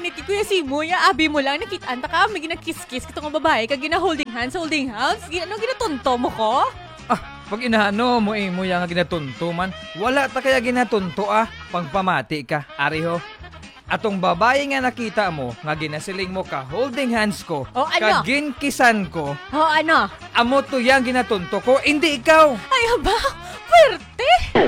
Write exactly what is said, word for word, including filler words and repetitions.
init ki Kuya Simoy, ah, abi mo lang, nakitaan ta ka, may ginakiss-kiss kitong nga babae, kag gina-holding hands, holding hands, gina, ano, ginatunto mo ko? Ah, pag inaano mo eh, mo yung nga ginatunto man, wala ta kaya ginatunto ah, pagpamati ka, ariho. Atong babae nga nakita mo, nga ginasiling mo ka holding hands ko, Oh, ano? kag ginkisan ko, O, ano? amo to yang ginatunto ko, hindi ikaw. Ay, aba, pwerte!